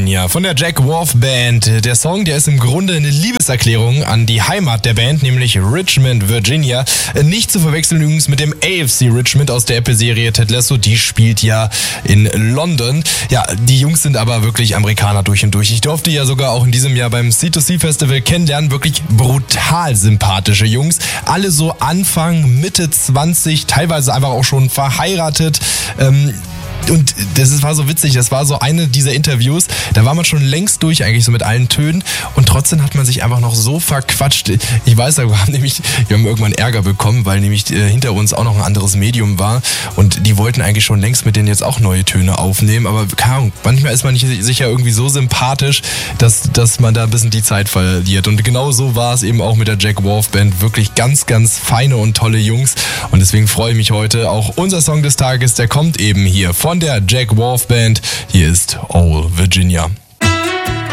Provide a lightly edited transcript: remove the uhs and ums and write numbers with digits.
Virginia von der Jack Wolf Band. Der Song, der ist im Grunde eine Liebeserklärung an die Heimat der Band, nämlich Richmond, Virginia. Nicht zu verwechseln übrigens mit dem AFC Richmond aus der Apple-Serie Ted Lasso. Die spielt ja in London. Ja, die Jungs sind aber wirklich Amerikaner durch und durch. Ich durfte ja sogar auch in diesem Jahr beim C2C Festival kennenlernen. Wirklich brutal sympathische Jungs. Alle so Anfang, Mitte 20, teilweise einfach auch schon verheiratet. Und das war so witzig, das war so eine dieser Interviews, da war man schon längst durch eigentlich so mit allen Tönen und trotzdem hat man sich einfach noch so verquatscht. Ich weiß, wir haben irgendwann Ärger bekommen, weil nämlich hinter uns auch noch ein anderes Medium war und die wollten eigentlich schon längst mit denen jetzt auch neue Töne aufnehmen, aber keine Ahnung, manchmal ist man nicht sicher irgendwie so sympathisch, dass man da ein bisschen die Zeit verliert und genau so war es eben auch mit der Jack Wolf Band, wirklich ganz, ganz feine und tolle Jungs und deswegen freue ich mich heute, auch unser Song des Tages, der kommt eben hier von der Jack Wolf Band. Hier ist Old Virginia.